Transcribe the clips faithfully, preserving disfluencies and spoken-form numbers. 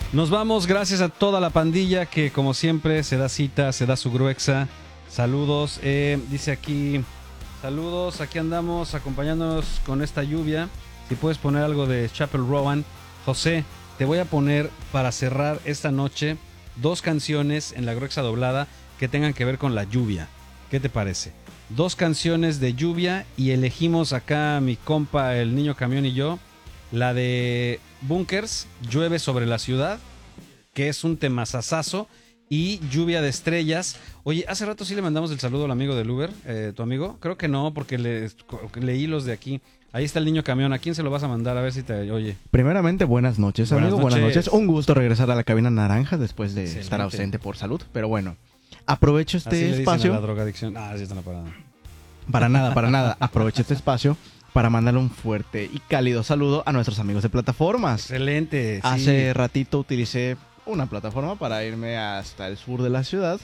Nos vamos, gracias a toda la pandilla que como siempre se da cita, se da su gruexa. Saludos, eh, dice aquí, saludos, aquí andamos acompañándonos con esta lluvia. Si puedes poner algo de Chapel Rowan. José, te voy a poner para cerrar esta noche dos canciones en la gruexa doblada que tengan que ver con la lluvia. ¿Qué te parece? Dos canciones de lluvia y elegimos acá mi compa, el Niño Camión y yo, la de Bunkers, Llueve sobre la ciudad, que es un temazazazo, y Lluvia de estrellas. Oye, hace rato sí le mandamos el saludo al amigo del Uber, eh, ¿tu amigo? Creo que no, porque le, leí los de aquí. Ahí está el Niño Camión. ¿A quién se lo vas a mandar? A ver si te oye. Primeramente, buenas noches, buenas amigo. Noches. Buenas noches. Un gusto regresar a la cabina naranja después de Excelente. estar ausente por salud. Pero bueno, aprovecho este Así le espacio. dicen a la drogadicción. Ah, sí está en la parada. Para nada, para nada. Aprovecho este espacio para mandarle un fuerte y cálido saludo a nuestros amigos de plataformas. Excelente. Hace sí. ratito utilicé una plataforma para irme hasta el sur de la ciudad.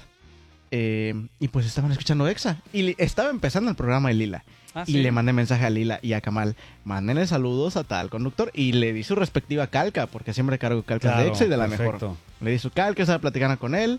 Eh, y pues estaban escuchando Exa. Y li- estaba empezando el programa de Lila. Ah, y ¿sí? le mandé mensaje a Lila y a Kamal. Mándenle saludos a tal conductor. Y le di su respectiva calca, porque siempre cargo calcas Claro, de Exa y de la perfecto. mejor. Le di su calca, estaba platicando con él.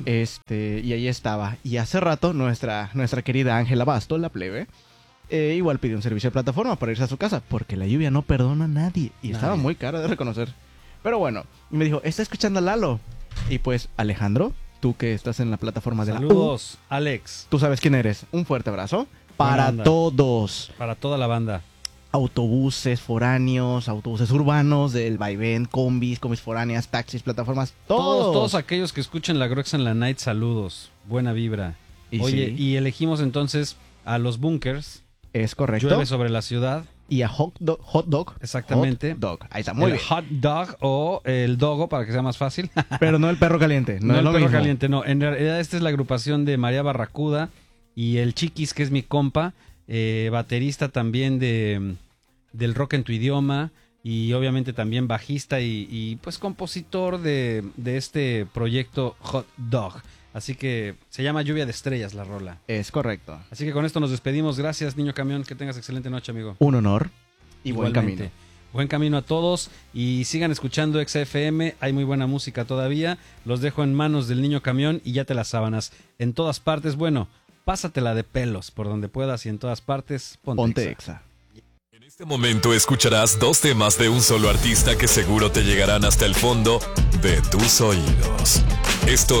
este Y ahí estaba. Y hace rato nuestra, nuestra querida Ángela Basto, la plebe, eh, igual pidió un servicio de plataforma para irse a su casa. Porque la lluvia no perdona a nadie. Y Nadie. estaba muy cara de reconocer. Pero bueno, y me dijo, está escuchando a Lalo. Y pues, Alejandro, tú que estás en la plataforma de la U, Saludos, Alex, tú sabes quién eres. Un fuerte abrazo para onda. todos. para toda la banda. Autobuses foráneos, autobuses urbanos, del vaivén, combis, combis foráneas, taxis, plataformas, todos. Todos, todos aquellos que escuchen la Gruexa en la Night, saludos. Buena vibra. Y Oye, sí, y elegimos entonces a los Bunkers, es correcto. Llueve sobre la ciudad. Y a hot dog, hot dog. Exactamente. Hot dog. Ahí está, muy el bien. hot dog o el dogo, para que sea más fácil. Pero no el perro caliente. No, No, es el lo perro mismo. caliente, no. En realidad esta es la agrupación de María Barracuda y el Chiquis, que es mi compa, eh, baterista también de del rock en tu idioma y obviamente también bajista y, y pues compositor de, de este proyecto Hot Dog. Así que se llama Lluvia de Estrellas la rola. Es correcto. Así que con esto nos despedimos. Gracias, Niño Camión. Que tengas excelente noche, amigo. Un honor y buen Igualmente. camino. Buen camino a todos y sigan escuchando Exa F M, hay muy buena música todavía. Los dejo en manos del Niño Camión y ya te las sábanas. En todas partes, bueno, pásatela de pelos por donde puedas y en todas partes ponte, Ponte Exa. Exa. En este momento escucharás dos temas de un solo artista que seguro te llegarán hasta el fondo de tus oídos. Esto